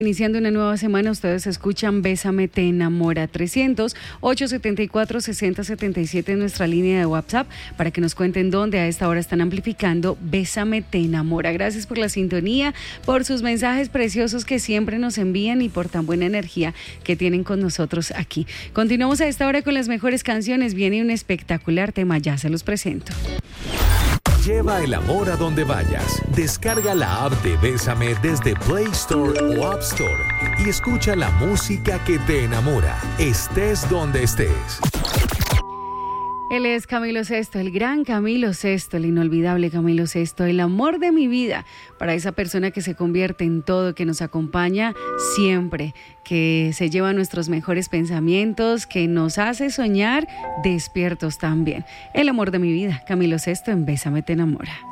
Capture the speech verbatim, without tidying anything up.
Iniciando una nueva semana, ustedes escuchan Bésame Te Enamora. Trescientos, ochocientos setenta y cuatro, sesenta setenta y siete en nuestra línea de WhatsApp para que nos cuenten dónde a esta hora están amplificando Bésame Te Enamora. Gracias por la sintonía, por sus mensajes preciosos que siempre nos envían y por tan buena energía que tienen con nosotros aquí. Continuamos a esta hora con las mejores canciones. Viene un espectacular tema, ya se los presento. Lleva el amor a donde vayas. Descarga la app de Bésame desde Play Store o App Store y escucha la música que te enamora, estés donde estés. Él es Camilo Sesto, el gran Camilo Sesto, el inolvidable Camilo Sesto, el amor de mi vida, para esa persona que se convierte en todo, que nos acompaña siempre, que se lleva nuestros mejores pensamientos, que nos hace soñar despiertos también. El amor de mi vida, Camilo Sesto en Bésame Te Enamora.